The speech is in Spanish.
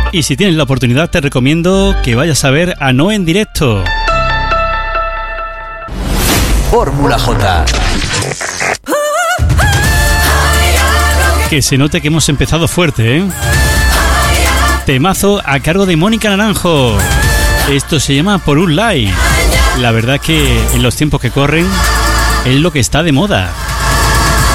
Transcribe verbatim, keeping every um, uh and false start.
Y si tienes la oportunidad, te recomiendo que vayas a ver a Noé en directo. Fórmula J. Que se note que hemos empezado fuerte, ¿eh? Temazo a cargo de Mónica Naranjo. Esto se llama Por un Like. La verdad es que en los tiempos que corren es lo que está de moda.